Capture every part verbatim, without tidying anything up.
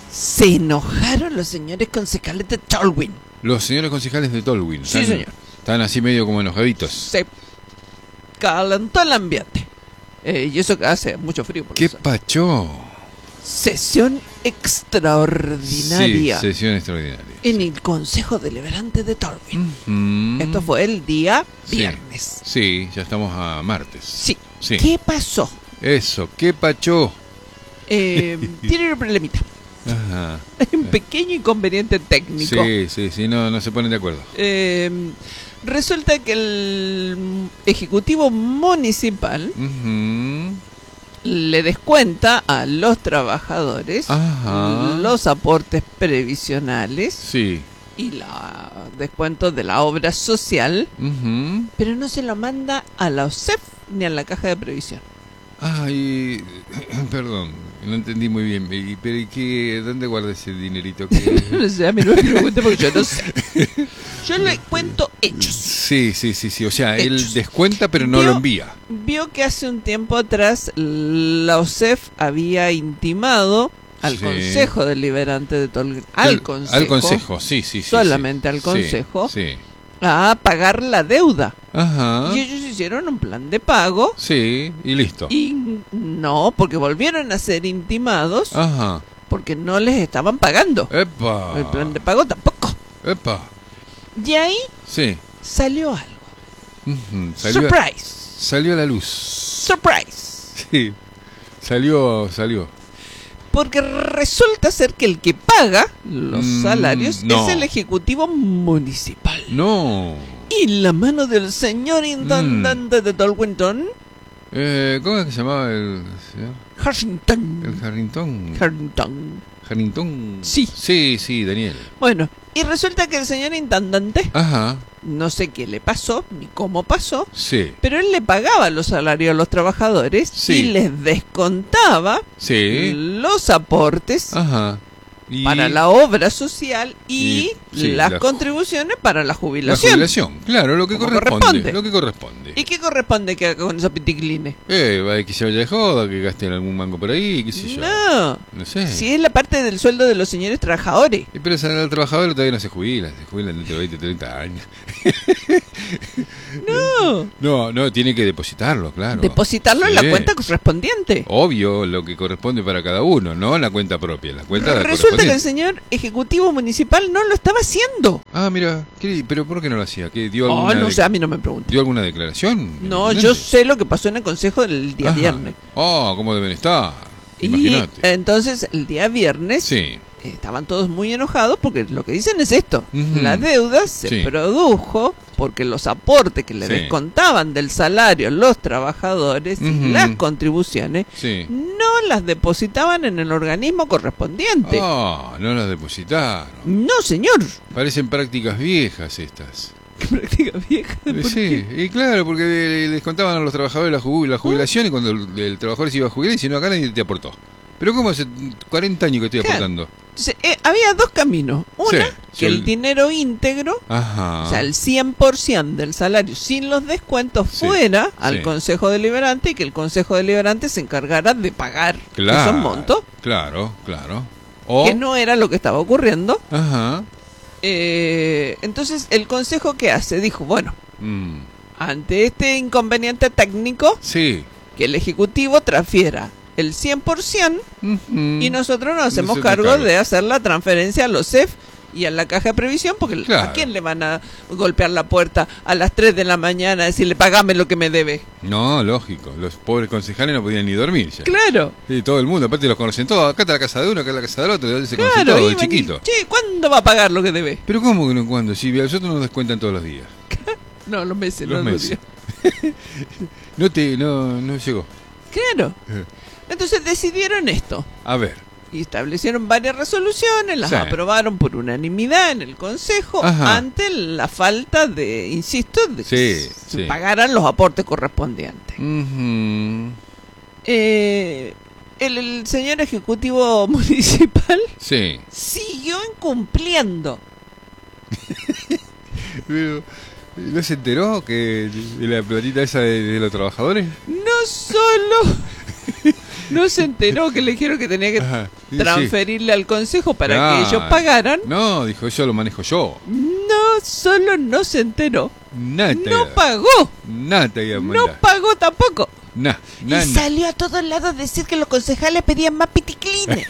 Se enojaron los señores concejales de Tolwyn. Los señores concejales de Tolwyn. Sí, señor. Están así medio como enojaditos. Se calentó el ambiente. Eh, y eso que hace mucho frío. Por ¡Qué eso. pachó! Sesión extraordinaria. Sí, sesión extraordinaria. En el Consejo Deliberante de Tolwyn. Mm. Esto fue el día Sí. viernes. Sí, ya estamos a martes. Sí. Sí. ¿Qué pasó? Eso, ¿qué pachó? Eh, tiene un problemita. Ajá. Hay un pequeño inconveniente técnico. Sí, sí, sí, no, no se ponen de acuerdo. Eh, resulta que el Ejecutivo Municipal Ujú. le descuenta a los trabajadores Ajá. los aportes previsionales Sí. y la descuento de la obra social, Ujú. pero no se lo manda a la O S E F ni a la Caja de Previsión. Ay, perdón, no entendí muy bien. ¿Y- ¿Pero y qué, dónde guarda ese dinerito? Que... No sé, a mí no me pregunte porque yo no sé. Yo le cuento hechos. Sí, sí, sí, sí. O sea, él Hechos. descuenta pero no Vio- lo envía. Vio que hace un tiempo atrás la O S E F había intimado al Sí. Consejo Deliberante de Tolwyn, al El- Consejo, Al consejo, sí, sí, sí. solamente sí. al Consejo, Sí, sí. a pagar la deuda. Ajá. Y ellos hicieron un plan de pago Sí, y listo. y no, porque volvieron a ser intimados Ajá. porque no les estaban pagando. Epa. El plan de pago tampoco. Epa. Y ahí Sí. salió algo. Ujú. Salió, a- Surprise. salió a la luz. Surprise. Sí. Salió, salió. Porque resulta ser que el que paga los Mm, salarios no. es el Ejecutivo Municipal. No. Y la mano del señor intendente de Tolwynton, Eh, ¿Cómo es que se llamaba el señor? Harrington. El Harrington. Harrington. Harrington. Sí. Sí, sí, Daniel. Bueno, y resulta que el señor intendente, Ajá. no sé qué le pasó, ni cómo pasó, Sí. pero él le pagaba los salarios a los trabajadores Sí. y les descontaba Sí. los aportes Ajá. Y para la obra social y, y, sí, las la- contribuciones para la la jubilación. jubilación. Claro, lo que Como corresponde, corresponde. Lo que corresponde. ¿Y qué corresponde que haga con esos piticlines? Eh, va, que se vaya de joda, que gasten algún mango por ahí, qué sé yo. No, No sé. si es la parte del sueldo de los señores trabajadores. Eh, Pero el trabajador todavía no se jubila, se jubilan dentro de veinte, treinta años. No, No, no, tiene que depositarlo, claro. depositarlo en la Sí. cuenta correspondiente. Obvio, lo que corresponde para cada uno, no en la cuenta propia, la cuenta Resulta que el correspondiente. señor ejecutivo municipal no lo estaba haciendo. Ah, mira, ¿qué- pero ¿por qué no lo hacía? ¿Qué, dio, Oh, alguna no de- sé, a mí no me pregunte. ¿Dio alguna declaración? No, ¿Entendés? yo sé lo que pasó en el consejo del día Ajá. viernes. Oh, cómo deben estar. Y Imagínate. entonces el día viernes Sí. estaban todos muy enojados porque lo que dicen es esto. Ujú. La deuda se Sí. produjo porque los aportes que le Sí. descontaban del salario a los trabajadores y Ujú. las contribuciones Sí. no las depositaban en el organismo correspondiente. Ah, no las depositaron. No, señor. Parecen prácticas viejas estas. Qué práctica vieja. ¿por Eh, Sí, qué? y claro, porque le descontaban a los trabajadores la, jubu- la jubilación y cuando el, el trabajador se iba a jubilar, y si no, acá nadie te aportó. Pero ¿cómo hace cuarenta años que estoy Claro. aportando? Entonces, eh, había dos caminos. Una, Sí, que sí, el el- dinero íntegro, Ajá. o sea, el cien por ciento del salario sin los descuentos Sí, fuera al sí. Consejo Deliberante y que el Consejo Deliberante se encargara de pagar Claro, esos montos, Claro, claro. O, que no era lo que estaba ocurriendo. Ajá. Eh, entonces, ¿el Consejo qué hace? Dijo, bueno, Mm, ante este inconveniente técnico, sí. que el Ejecutivo transfiera el cien por ciento Ujú. y nosotros nos hacemos Nosotros cargo cargo. de hacer la transferencia a los C E F y a la Caja de Previsión, porque Claro. ¿a quién le van a golpear la puerta a las tres de la mañana a decirle, pagame lo que me debe? No, lógico. Los pobres concejales no podían ni dormir ya. Claro, Sí, todo el mundo, aparte los conocen todos. Acá está la casa de uno, acá está la casa del otro, de dónde se conocen claro. todos, de iban y, chiquito. che, ¿cuándo va a pagar lo que debe? Pero ¿cómo que no cuándo? Si a nosotros nos descuentan todos los días. No, los meses, Los no meses. los días. No te, no, no llegó. Claro. Eh. Entonces decidieron esto. A ver. Y establecieron varias resoluciones, las Sí. aprobaron por unanimidad en el Consejo Ajá. ante la falta de, insisto, de que Sí, se sí. pagaran los aportes correspondientes. Ujú. Eh, el, el señor Ejecutivo Municipal Sí. siguió incumpliendo. Pero, ¿no se enteró que de la platita esa de, de los trabajadores? No solo no se enteró que le dijeron que tenía que Ajá, sí, transferirle al consejo para Ah, que ellos pagaran. No, dijo, eso lo manejo yo. No, solo no se enteró. Nada. No pagó. Nada te iba a No mandar. pagó tampoco. Nah, nah, Y nah. salió a todos lados a decir que los concejales pedían más piticlines.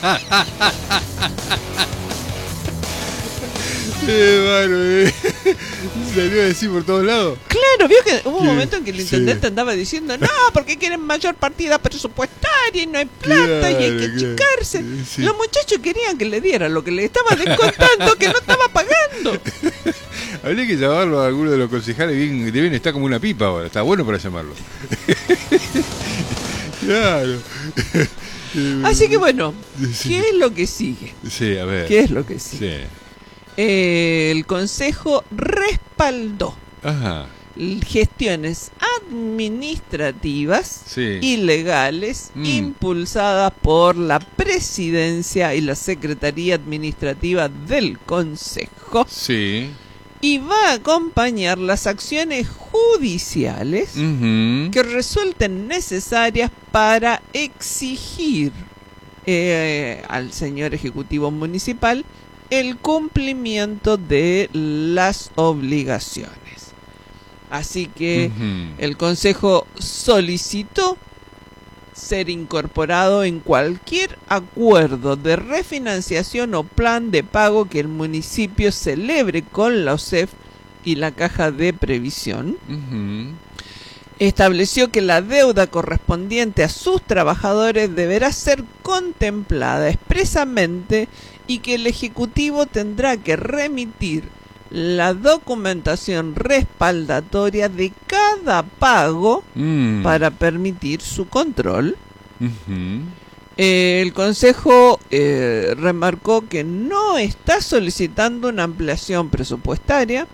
Eh, bueno, eh. Salió a decir por todos lados. Claro, vio que hubo un Sí, momento en que el intendente sí. andaba diciendo, no, porque quieren mayor partida presupuestaria y no hay plata y hay que Claro, claro. achicarse. Sí. Los muchachos querían que le diera lo que le estaba descontando, que no estaba pagando. Habría que llamarlo a alguno de los concejales, bien, deben estar como una pipa ahora, está bueno para llamarlo. Claro. Así que bueno, Sí. ¿qué es lo que sigue? Sí, a ver. ¿Qué es lo que sigue? Sí. Eh, el Consejo respaldó Ajá. gestiones administrativas Sí. y legales Mm. impulsadas por la Presidencia y la Secretaría Administrativa del Consejo, Sí. y va a acompañar las acciones judiciales Ujú. que resulten necesarias para exigir eh, al señor Ejecutivo Municipal el cumplimiento de las obligaciones. Así que Ujú. el Consejo solicitó ser incorporado en cualquier acuerdo de refinanciación o plan de pago que el municipio celebre con la O S E F y la Caja de Previsión. Ujú. Estableció que la deuda correspondiente a sus trabajadores deberá ser contemplada expresamente y que el Ejecutivo tendrá que remitir la documentación respaldatoria de cada pago Mm. para permitir su control. Ujú. Eh, el Consejo eh, remarcó que no está solicitando una ampliación presupuestaria,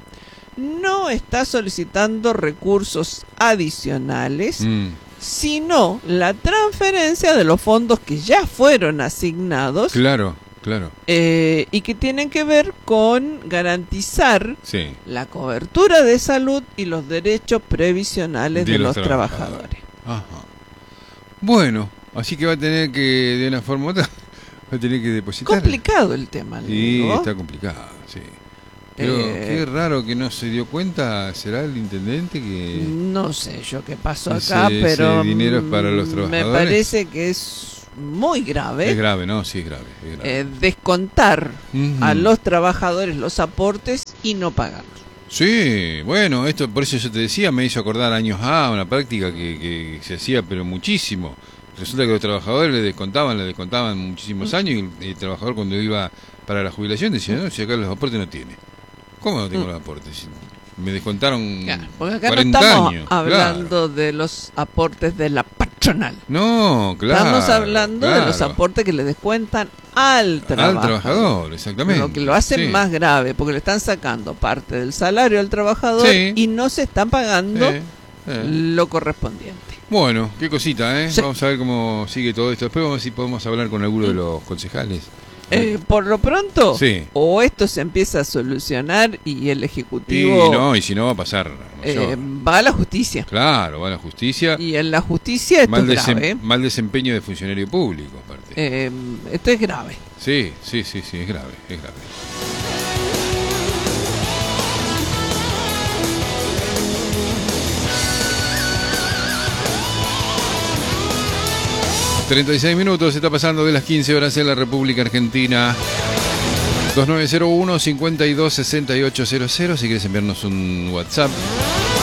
no está solicitando recursos adicionales, Mm. sino la transferencia de los fondos que ya fueron asignados Claro, claro. eh, y que tienen que ver con garantizar Sí. la cobertura de salud y los derechos previsionales de, De los, los trabajadores. Ajá. Bueno, así que va a tener que, de una forma u otra, va a tener que depositar. Complicado el tema, Sí, ¿no? está complicado, sí. Pero Eh, qué raro que no se dio cuenta, ¿será el intendente que...? No sé yo qué pasó Ese- acá, ese pero dinero es para los mm, trabajadores. me parece que es muy grave, Es grave, ¿no? Sí, es grave. Es grave. eh, descontar Ujú. a los trabajadores los aportes y no pagarlos. Sí, bueno, esto por eso yo te decía, me hizo acordar años A, una práctica que, que se hacía pero muchísimo. Resulta que los trabajadores le descontaban, le descontaban muchísimos años y el, el trabajador cuando iba para la jubilación decía, no, si acá los aportes no tiene. ¿Cómo no tengo Mm. los aportes? Si me descontaron Claro, porque acá no cuarenta estamos años. hablando Claro. de los aportes de la patronal. No, claro. Estamos hablando de los claro. aportes que le descuentan al trabajador. Al trabajador, exactamente. Lo que lo hace Sí. más grave, porque le están sacando parte del salario al trabajador Sí. y no se está pagando Eh, eh. lo correspondiente. Bueno, qué cosita, ¿eh? Sí. Vamos a ver cómo sigue todo esto. Después vamos a ver si podemos hablar con alguno de los concejales. Eh, por lo pronto, Sí. o esto se empieza a solucionar y el Y Ejecutivo no, y si no va a pasar. eh, mayor. va a la justicia. Claro, va a la justicia. Y en la justicia esto Mal, es desem- grave. mal desempeño de funcionario público, aparte. Eh, esto es grave. Sí, sí, sí, sí, es grave, es grave. treinta y seis minutos, se está pasando de las quince horas en la República Argentina. dos nueve cero uno, cinco dos seis ocho cero cero, si quieres enviarnos un WhatsApp.